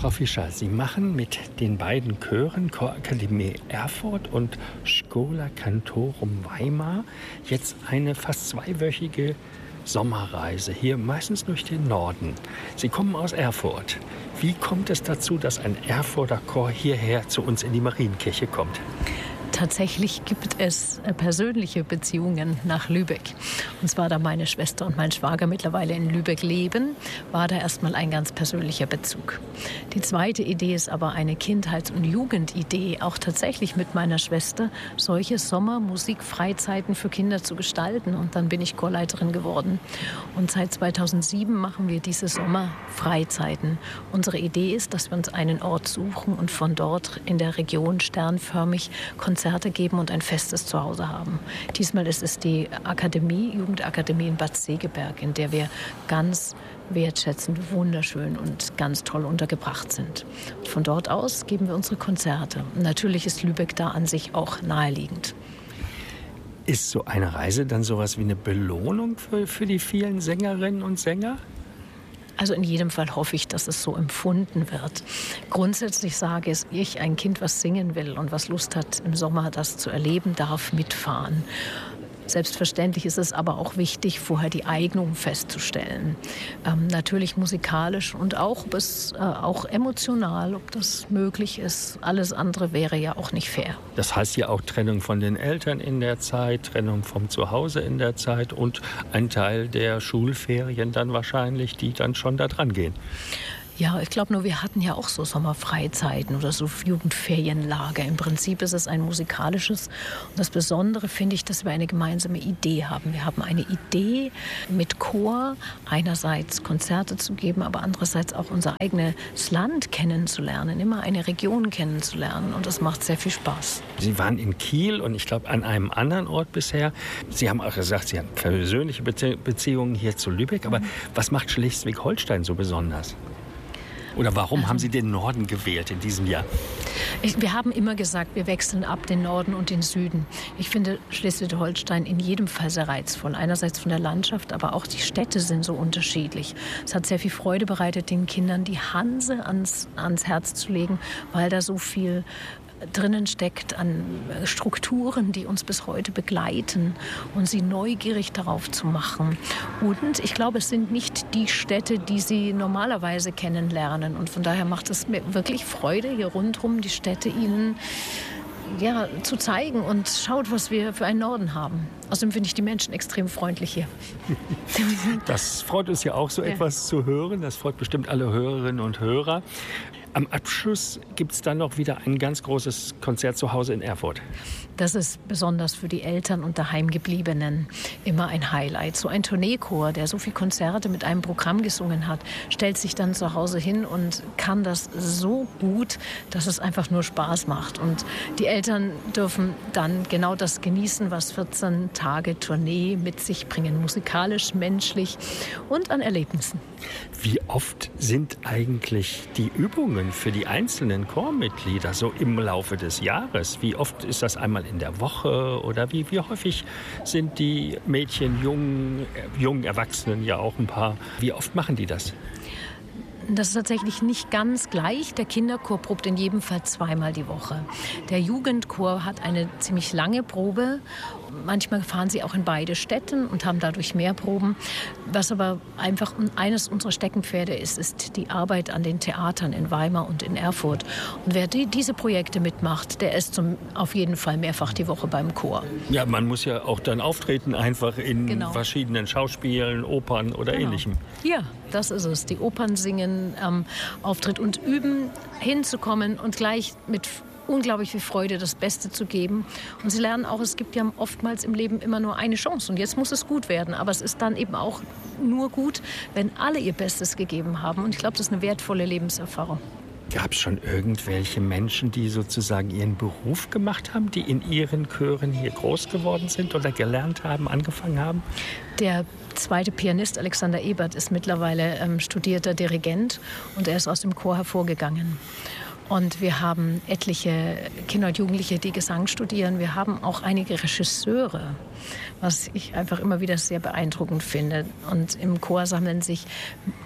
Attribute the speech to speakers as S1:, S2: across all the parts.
S1: Frau Fischer, Sie machen mit den beiden Chören Chorakademie Erfurt und Schola Cantorum Weimar jetzt eine fast zweiwöchige Sommerreise hier, meistens durch den Norden. Sie kommen aus Erfurt. Wie kommt es dazu, dass ein Erfurter Chor hierher zu uns in die Marienkirche kommt?
S2: Tatsächlich gibt es persönliche Beziehungen nach Lübeck. Und zwar, da meine Schwester und mein Schwager mittlerweile in Lübeck leben, war da erstmal ein ganz persönlicher Bezug. Die zweite Idee ist aber eine Kindheits- und Jugendidee, auch tatsächlich mit meiner Schwester, solche Sommermusikfreizeiten für Kinder zu gestalten. Und dann bin ich Chorleiterin geworden. Und seit 2007 machen wir diese Sommerfreizeiten. Unsere Idee ist, dass wir uns einen Ort suchen und von dort in der Region sternförmig Konzerte geben und ein festes Zuhause haben. Diesmal ist es die Jugendakademie in Bad Segeberg, in der wir ganz wertschätzend, wunderschön und ganz toll untergebracht sind. Von dort aus geben wir unsere Konzerte. Natürlich ist Lübeck da an sich auch naheliegend.
S1: Ist so eine Reise dann sowas wie eine Belohnung für die vielen Sängerinnen und Sänger?
S2: Also in jedem Fall hoffe ich, dass es so empfunden wird. Grundsätzlich sage ich, ein Kind, was singen will und was Lust hat, im Sommer das zu erleben, darf mitfahren. Selbstverständlich ist es aber auch wichtig, vorher die Eignung festzustellen. Natürlich musikalisch und auch emotional, ob das möglich ist. Alles andere wäre ja auch nicht fair.
S1: Das heißt ja auch Trennung von den Eltern in der Zeit, Trennung vom Zuhause in der Zeit und ein Teil der Schulferien dann wahrscheinlich, die dann schon da dran gehen.
S2: Ja, ich glaube nur, wir hatten ja auch so Sommerfreizeiten oder so Jugendferienlager. Im Prinzip ist es ein musikalisches. Und das Besondere finde ich, dass wir eine gemeinsame Idee haben. Wir haben eine Idee mit Chor, einerseits Konzerte zu geben, aber andererseits auch unser eigenes Land kennenzulernen, immer eine Region kennenzulernen. Und das macht sehr viel Spaß.
S1: Sie waren in Kiel und ich glaube an einem anderen Ort bisher. Sie haben auch gesagt, Sie haben persönliche Beziehungen hier zu Lübeck. Aber was macht Schleswig-Holstein so besonders? Oder warum haben Sie den Norden gewählt in diesem Jahr?
S2: Wir haben immer gesagt, wir wechseln ab den Norden und den Süden. Ich finde Schleswig-Holstein in jedem Fall sehr reizvoll. Einerseits von der Landschaft, aber auch die Städte sind so unterschiedlich. Es hat sehr viel Freude bereitet, den Kindern die Hanse ans Herz zu legen, weil da so viel drinnen steckt an Strukturen, die uns bis heute begleiten und sie neugierig darauf zu machen. Und ich glaube, es sind nicht die Städte, die sie normalerweise kennenlernen. Und von daher macht es mir wirklich Freude, hier rundherum die Städte ihnen zu zeigen und schaut, was wir für einen Norden haben. Außerdem finde ich die Menschen extrem freundlich hier.
S1: Das freut uns ja auch, so etwas zu hören. Das freut bestimmt alle Hörerinnen und Hörer. Am Abschluss gibt es dann noch wieder ein ganz großes Konzert zu Hause in Erfurt.
S2: Das ist besonders für die Eltern und Daheimgebliebenen immer ein Highlight. So ein Tourneechor, der so viele Konzerte mit einem Programm gesungen hat, stellt sich dann zu Hause hin und kann das so gut, dass es einfach nur Spaß macht. Und die Eltern dürfen dann genau das genießen, was 14 Tage Tournee mit sich bringen. Musikalisch, menschlich und an Erlebnissen.
S1: Wie oft sind eigentlich die Übungen für die einzelnen Chormitglieder so im Laufe des Jahres? Wie oft ist das einmal in der Woche oder wie häufig sind die Mädchen, jungen Erwachsenen ja auch ein paar, wie oft machen die das?
S2: Das ist tatsächlich nicht ganz gleich. Der Kinderchor probt in jedem Fall 2-mal die Woche. Der Jugendchor hat eine ziemlich lange Probe. Manchmal fahren sie auch in beide Städten und haben dadurch mehr Proben. Was aber einfach eines unserer Steckenpferde ist die Arbeit an den Theatern in Weimar und in Erfurt. Und wer diese Projekte mitmacht, der ist auf jeden Fall mehrfach die Woche beim Chor.
S1: Ja, man muss ja auch dann auftreten, einfach in verschiedenen Schauspielen, Opern oder Ähnlichem.
S2: Ja, das ist es. Die Opern singen, Auftritt und üben, hinzukommen und gleich mit unglaublich viel Freude das Beste zu geben. Und sie lernen auch, es gibt ja oftmals im Leben immer nur eine Chance. Und jetzt muss es gut werden. Aber es ist dann eben auch nur gut, wenn alle ihr Bestes gegeben haben. Und ich glaube, das ist eine wertvolle Lebenserfahrung.
S1: Gab es schon irgendwelche Menschen, die sozusagen ihren Beruf gemacht haben, die in ihren Chören hier groß geworden sind oder gelernt haben, angefangen haben? Der
S2: zweite Pianist Alexander Ebert ist mittlerweile studierter Dirigent und er ist aus dem Chor hervorgegangen. Und wir haben etliche Kinder und Jugendliche, die Gesang studieren. Wir haben auch einige Regisseure, was ich einfach immer wieder sehr beeindruckend finde. Und im Chor sammeln sich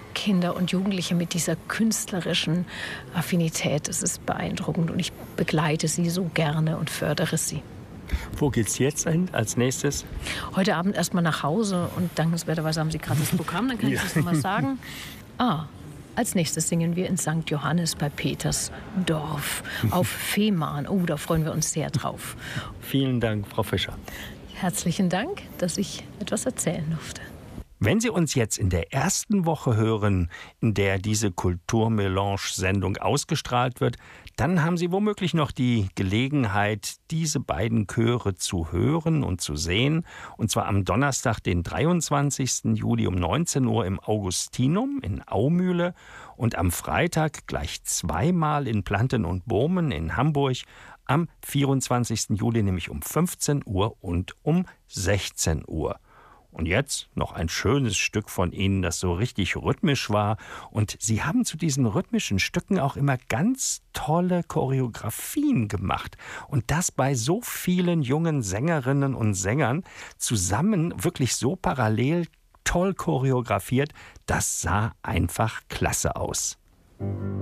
S2: Kinder und Jugendliche mit dieser künstlerischen Affinität. Das ist beeindruckend und ich begleite sie so gerne und fördere sie.
S1: Wo geht's jetzt hin als nächstes?
S2: Heute Abend erstmal nach Hause und dankenswerterweise haben Sie gerade das Programm, dann kann ich das nochmal sagen. Als nächstes singen wir in St. Johannes bei Petersdorf auf Fehmarn. Oh, da freuen wir uns sehr drauf.
S1: Vielen Dank, Frau Fischer.
S2: Herzlichen Dank, dass ich etwas erzählen durfte.
S1: Wenn Sie uns jetzt in der ersten Woche hören, in der diese Kulturmelange-Sendung ausgestrahlt wird, dann haben Sie womöglich noch die Gelegenheit, diese beiden Chöre zu hören und zu sehen. Und zwar am Donnerstag, den 23. Juli um 19 Uhr im Augustinum in Aumühle und am Freitag gleich zweimal in Planten und Bohmen in Hamburg, am 24. Juli nämlich um 15 Uhr und um 16 Uhr. Und jetzt noch ein schönes Stück von Ihnen, das so richtig rhythmisch war. Und Sie haben zu diesen rhythmischen Stücken auch immer ganz tolle Choreografien gemacht. Und das bei so vielen jungen Sängerinnen und Sängern zusammen, wirklich so parallel toll choreografiert. Das sah einfach klasse aus.